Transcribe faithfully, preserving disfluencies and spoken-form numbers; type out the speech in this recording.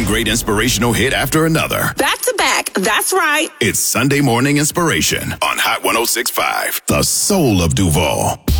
One great inspirational hit after another. Back to back, that's right. It's Sunday Morning Inspiration on Hot one oh six point five, the soul of Duval.